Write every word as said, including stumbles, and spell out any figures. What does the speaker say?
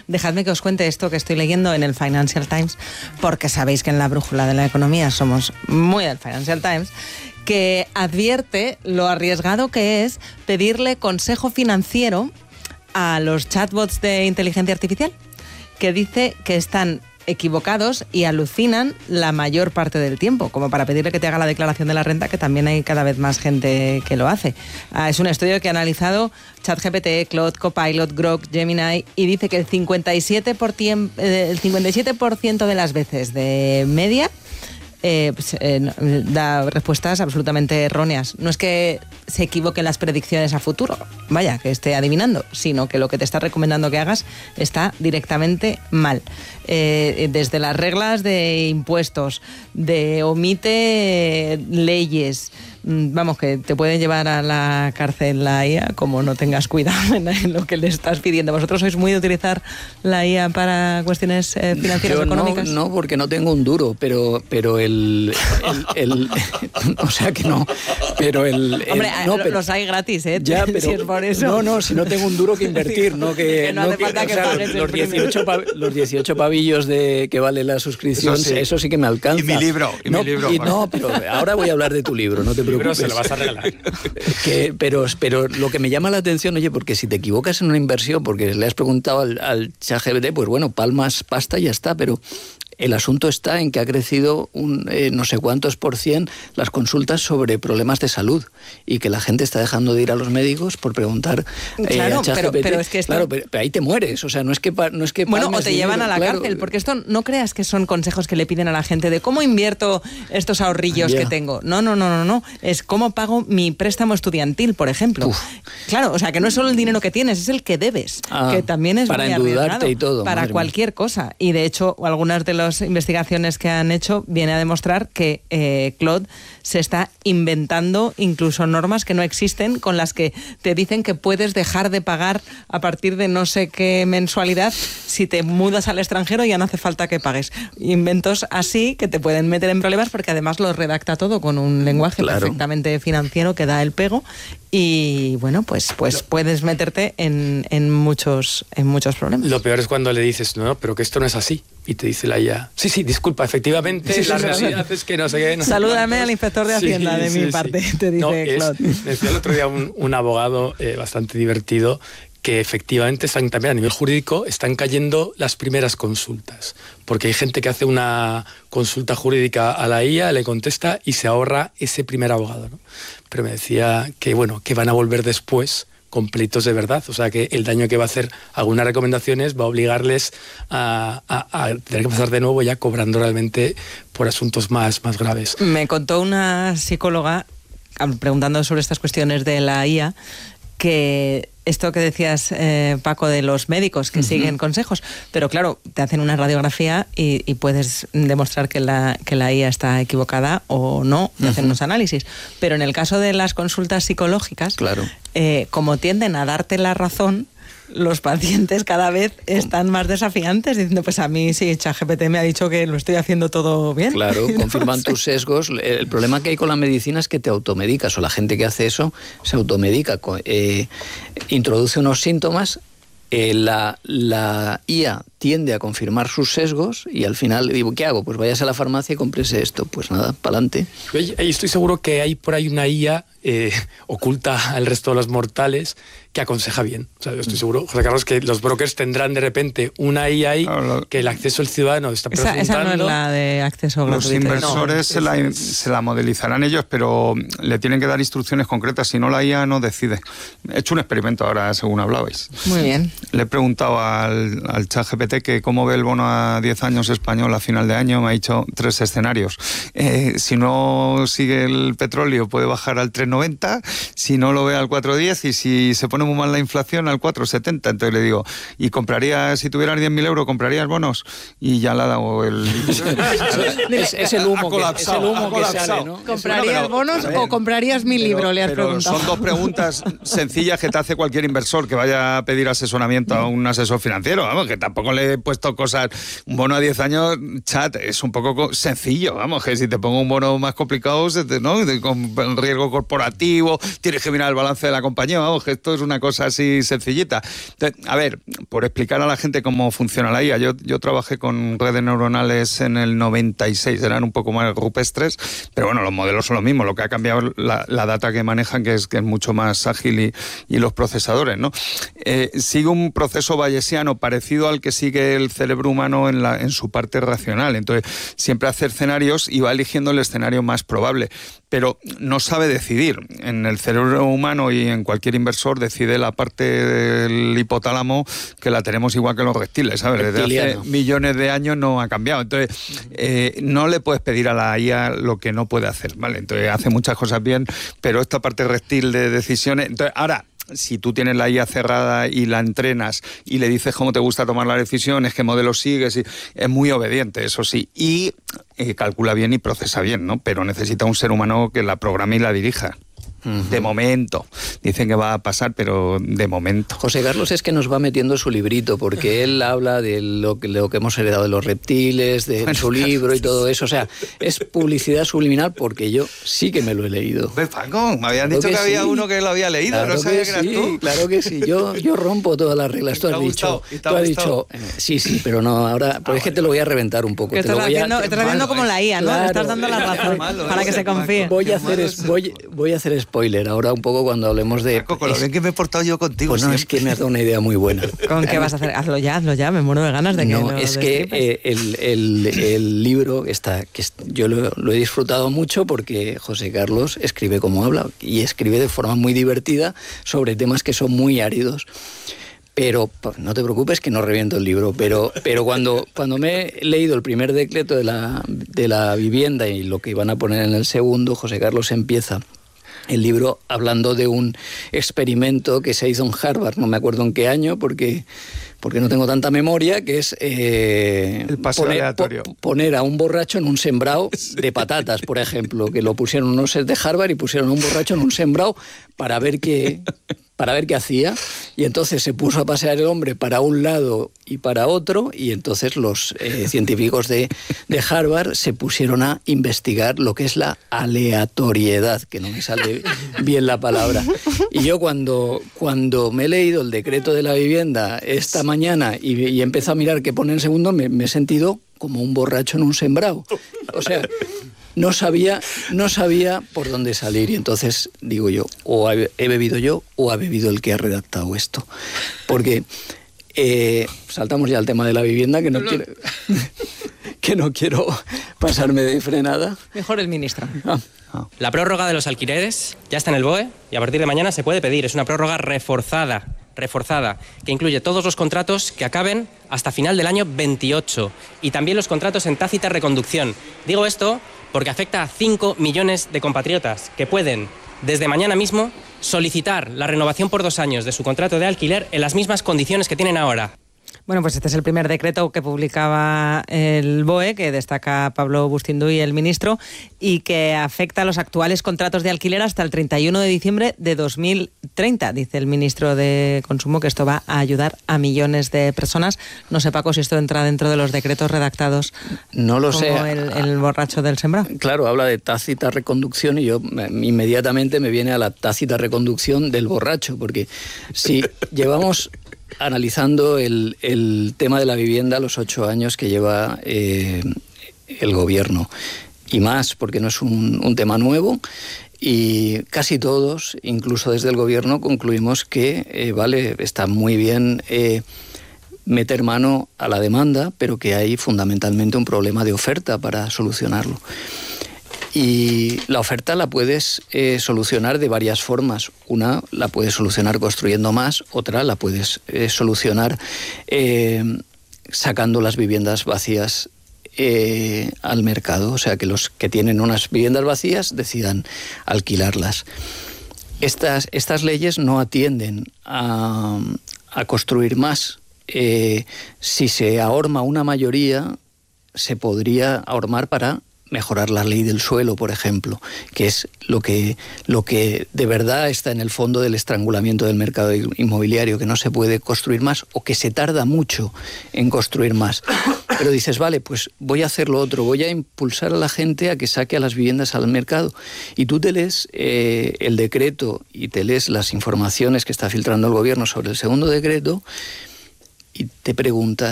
dejadme que os cuente esto que estoy leyendo en el Financial Times, porque sabéis que en la brújula de la economía somos muy del Financial Times, que advierte lo arriesgado que es pedirle consejo financiero a los chatbots de inteligencia artificial, que dice que están equivocados y alucinan la mayor parte del tiempo, como para pedirle que te haga la declaración de la renta, que también hay cada vez más gente que lo hace. Ah, es un estudio que ha analizado ChatGPT, Claude, Copilot, Grok, Gemini, y dice que el cincuenta y siete por ciento, el cincuenta y siete por ciento de las veces de media Eh, pues, eh, da respuestas absolutamente erróneas. No es que se equivoquen las predicciones a futuro, vaya, que esté adivinando, sino que lo que te está recomendando que hagas está directamente mal. Eh, desde las reglas de impuestos, de omite leyes, vamos, que te pueden llevar a la cárcel la I A como no tengas cuidado en lo que le estás pidiendo. ¿Vosotros sois muy de utilizar la I A para cuestiones eh, financieras o económicas? No, no, porque no tengo un duro, pero, pero el, el, el, el... O sea que no, pero el... el Hombre, no, pero, los hay gratis, ¿eh? Ya, pero, si es por eso. No, no, si no tengo un duro que invertir, no que... que no, no hace que, falta o que sea, pagues los, dieciocho pa, los dieciocho pavillos de que vale la suscripción, eso sí, eso sí que me alcanza. Y mi libro, y no, mi libro. Y no, pero ahora voy a hablar de tu libro, no te preocupes. Libro se lo vas a regalar. Que, pero, pero lo que me llama la atención, oye, porque si te equivocas en una inversión, porque le has preguntado al, al ChatGPT, pues bueno, palmas pasta y ya está, pero el asunto está en que ha crecido un eh, no sé cuántos por cien las consultas sobre problemas de salud y que la gente está dejando de ir a los médicos por preguntar eh, claro, a ChatGPT. Pero, pero es que esto... Claro, pero, pero ahí te mueres, o sea, no es que no es que bueno, o te llevan dinero, a la claro. cárcel, porque esto no creas que son consejos que le piden a la gente de cómo invierto estos ahorrillos yeah. que tengo. No, no, no, no, no. Es cómo pago mi préstamo estudiantil, por ejemplo. Uf. Claro, o sea, que no es solo el dinero que tienes, es el que debes, ah, que también es para muy endeudarte arriesgado, y todo. para cualquier mía. cosa. Y de hecho, algunas de las investigaciones que han hecho viene a demostrar que eh, Claude se está inventando incluso normas que no existen, con las que te dicen que puedes dejar de pagar a partir de no sé qué mensualidad si te mudas al extranjero, ya no hace falta que pagues. Inventos así que te pueden meter en problemas, porque además lo redacta todo con un lenguaje claro. perfectamente financiero que da el pego, y bueno, pues pues puedes meterte en, en muchos en muchos problemas. Lo peor es cuando le dices, no, no, pero que esto no es así. Y te dice la I A, sí, sí, disculpa, efectivamente, sí, la sí, realidad sí. es que no sé qué. No Salúdame al inspector de Hacienda sí, de mi sí, parte, sí. te dice no, Claude. Es, decía el otro día un, un abogado eh, bastante divertido que efectivamente están también a nivel jurídico están cayendo las primeras consultas, porque hay gente que hace una consulta jurídica a la I A, le contesta y se ahorra ese primer abogado, ¿no? Pero me decía que bueno, que van a volver después completos de verdad, o sea que el daño que va a hacer algunas recomendaciones va a obligarles a, a, a tener que pasar de nuevo ya cobrando realmente por asuntos más, más graves. Me contó una psicóloga, preguntando sobre estas cuestiones de la I A, que esto que decías, eh, Paco, de los médicos que uh-huh. siguen consejos, pero claro, te hacen una radiografía y, y puedes demostrar que la, que la I A está equivocada o no, te uh-huh. hacen unos análisis. Pero en el caso de las consultas psicológicas, claro. eh, como tienden a darte la razón, los pacientes cada vez están más desafiantes, diciendo, pues a mí sí, ChatGPT me ha dicho que lo estoy haciendo todo bien. Claro, confirman tus sesgos. El problema que hay con la medicina es que te automedicas, o la gente que hace eso se automedica, eh, introduce unos síntomas, eh, la, la I A tiende a confirmar sus sesgos y al final digo, ¿qué hago? Pues vayas a la farmacia y cómprese esto. Pues nada, pa'lante. Yo estoy seguro que hay por ahí una I A eh, oculta al resto de los mortales que aconseja bien. O sea, yo estoy seguro, José Carlos, que los brokers tendrán de repente una I A ahí que el acceso al ciudadano está preguntando. Esa, esa no es la de acceso gratuito. Los inversores no, se, la, es... se la modelizarán ellos, pero le tienen que dar instrucciones concretas, si no la I A no decide. He hecho un experimento ahora, según hablabais. Muy bien. Le he preguntado al, al ChatGPT que cómo ve el bono a diez años español a final de año. Me ha dicho tres escenarios. Eh, si no sigue el petróleo puede bajar al tres noventa, si no lo ve al cuatro diez y si se pone muy mal la inflación al cuatro setenta. Entonces le digo, ¿y comprarías, si tuvieras diez mil euros, comprarías bonos? Y ya le ha dado el... es, es el humo, que, es el humo que sale, ¿no? ¿Comprarías bueno, bonos o comprarías mi libro? Le has pero preguntado. Son dos preguntas sencillas que te hace cualquier inversor que vaya a pedir asesoramiento a un asesor financiero. Vamos, que tampoco le he puesto cosas. Un bono a diez años, chat, es un poco sencillo, vamos, que si te pongo un bono más complicado, ¿no? Con riesgo corporativo, tienes que mirar el balance de la compañía, vamos, que esto es una cosa así sencillita. Entonces, a ver, por explicar a la gente cómo funciona la I A, yo, yo trabajé con redes neuronales en el noventa y seis, eran un poco más rupestres, pero bueno, los modelos son los mismos, lo que ha cambiado la, la data que manejan, que es, que es mucho más ágil, y, y los procesadores, ¿no? Eh, sigue un proceso bayesiano parecido al que sigue el cerebro humano en, la, en su parte racional, entonces siempre hace escenarios y va eligiendo el escenario más probable, pero no sabe decidir. En el cerebro humano y en cualquier inversor decide la parte del hipotálamo, que la tenemos igual que los reptiles, ¿sabes? Desde hace millones de años no ha cambiado. Entonces, eh, no le puedes pedir a la I A lo que no puede hacer, ¿vale? Entonces, hace muchas cosas bien, pero esta parte reptil de decisiones... Entonces, ahora... Si tú tienes la I A cerrada y la entrenas y le dices cómo te gusta tomar las decisiones, qué modelo sigues, y es muy obediente, eso sí, y eh, calcula bien y procesa bien, ¿no? Pero necesita un ser humano que la programe y la dirija. Uh-huh. De momento. Dicen que va a pasar, pero de momento. José Carlos es que nos va metiendo su librito, porque él habla de lo que, lo que hemos heredado de los reptiles, de bueno, su libro y todo eso. O sea, es publicidad subliminal, porque yo sí que me lo he leído. ¿Ves, Paco? Me habían dicho que, que había sí. uno que lo había leído, claro, no sabía que, que eras sí, tú. Claro que sí, yo, yo rompo todas las reglas. Tú has dicho, tú has dicho eh, sí, sí, pero no, ahora, pero ah, es que te lo voy a reventar un poco. Que te estás lo voy haciendo, a, estás haciendo como la I A, ¿no? Claro, Le estás dando la razón malo, para que se confíe. Voy a hacer, es, voy, voy a hacer spoiler ahora un poco cuando hablemos de... Paco, con lo bien que me he portado yo contigo. Pues no, siempre. Es que me has dado una idea muy buena. ¿Con qué vas a hacer? Hazlo ya, hazlo ya, me muero de ganas de que no, lo es que eh, el, el, el libro está... que yo lo, lo he disfrutado mucho porque José Carlos escribe como habla y escribe de forma muy divertida sobre temas que son muy áridos. Pero no te preocupes que no reviento el libro, pero, pero cuando, cuando me he leído el primer decreto de la, de la vivienda y lo que iban a poner en el segundo, José Carlos empieza el libro hablando de un experimento que se hizo en Harvard, no me acuerdo en qué año, porque, porque no tengo tanta memoria, que es eh, el paso poner, aleatorio. Po, poner a un borracho en un sembrado de patatas, por ejemplo, que lo pusieron unos de Harvard y pusieron a un borracho en un sembrado para ver qué... para ver qué hacía, y entonces se puso a pasear el hombre para un lado y para otro, y entonces los eh, científicos de, de Harvard se pusieron a investigar lo que es la aleatoriedad, que no me sale bien la palabra. Y yo cuando, cuando me he leído el decreto de la vivienda esta mañana y, y empecé a mirar qué pone en segundo, me, me he sentido como un borracho en un sembrado. O sea... No sabía, no sabía por dónde salir, y entonces digo yo, o he bebido yo o ha bebido el que ha redactado esto. Porque eh, saltamos ya al tema de la vivienda, que no, no, quiero, que no quiero pasarme de frenada. Mejor el ministro. Ah. La prórroga de los alquileres ya está en el B O E y a partir de mañana se puede pedir. Es una prórroga reforzada, reforzada, que incluye todos los contratos que acaben hasta final del año veintiocho y también los contratos en tácita reconducción. Digo esto porque afecta a cinco millones de compatriotas que pueden, desde mañana mismo, solicitar la renovación por dos años de su contrato de alquiler en las mismas condiciones que tienen ahora. Bueno, pues este es el primer decreto que publicaba el B O E, que destaca Pablo Bustinduy, el ministro, y que afecta a los actuales contratos de alquiler hasta el treinta y uno de diciembre de dos mil treinta. Dice el ministro de Consumo que esto va a ayudar a millones de personas. No sé, Paco, si esto entra dentro de los decretos redactados. No lo como sé. El, el borracho del sembrado. Claro, habla de tácita reconducción y yo inmediatamente me viene a la tácita reconducción del borracho, porque si llevamos... analizando el, el tema de la vivienda, los ocho años que lleva eh, el gobierno, y más porque no es un, un tema nuevo, y casi todos, incluso desde el gobierno, concluimos que eh, vale, está muy bien eh, meter mano a la demanda, pero que hay fundamentalmente un problema de oferta para solucionarlo. Y la oferta la puedes eh, solucionar de varias formas. Una la puedes solucionar construyendo más, otra la puedes eh, solucionar eh, sacando las viviendas vacías eh, al mercado. O sea, que los que tienen unas viviendas vacías decidan alquilarlas. Estas, estas leyes no atienden a, a construir más. Eh, si se ahorma una mayoría, se podría ahormar para mejorar la ley del suelo, por ejemplo, que es lo que, lo que de verdad está en el fondo del estrangulamiento del mercado inmobiliario, que no se puede construir más o que se tarda mucho en construir más. Pero dices, vale, pues voy a hacer lo otro, voy a impulsar a la gente a que saque a las viviendas al mercado. Y tú te lees eh, el decreto y te lees las informaciones que está filtrando el gobierno sobre el segundo decreto y te preguntas,